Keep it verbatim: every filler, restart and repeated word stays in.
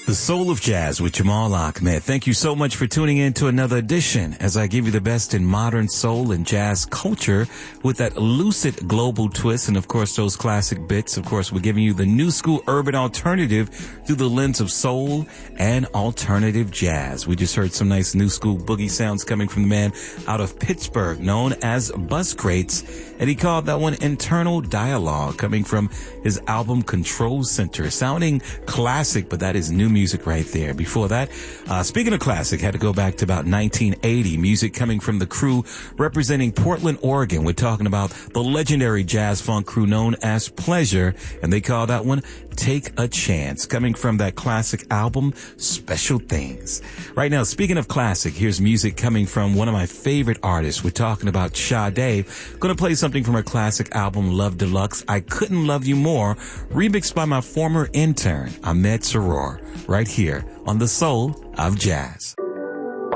The Soul of Jazz with Jamal Ahmed. Thank you so much for tuning in to another edition as I give you the best in modern soul and jazz culture with that lucid global twist and, of course, those classic bits. Of course, we're giving you the new school urban alternative through the lens of soul and alternative jazz. We just heard some nice new school boogie sounds coming from the man out of Pittsburgh known as Buzz Crates, and he called that one Internal Dialogue, coming from his album Control Center. Sounding classic, but that is new music right there. Before that, uh, speaking of classic, had to go back to about nineteen eighty. Music coming from the crew representing Portland, Oregon. We're talking about the legendary jazz funk crew known as Pleasure, and they call that one Take a Chance, coming from that classic album Special Things. Right now, speaking of classic, here's music coming from one of my favorite artists. We're talking about Sade. Gonna play something from her classic album Love Deluxe, I Couldn't Love You More, remixed by my former intern Ahmed Saror, right here on The Soul of Jazz.